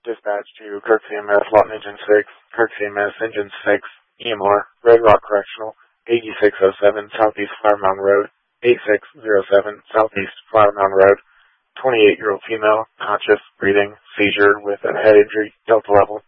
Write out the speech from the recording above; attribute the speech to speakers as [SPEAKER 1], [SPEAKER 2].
[SPEAKER 1] Dispatch to Kirk CMS, Lawton Engine 6, Kirk CMS, Engine 6, EMR, Red Rock Correctional, 8607 Southeast Flower Mound Road, 8607 Southeast Flower Mound Road, 28-year-old female, conscious, breathing, seizure with a head injury, Delta level.